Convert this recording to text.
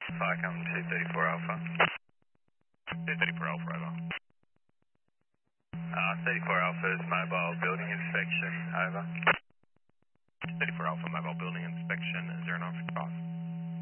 Falcon 234 Alpha. 234 Alpha, over. 34 Alpha is mobile building inspection, over.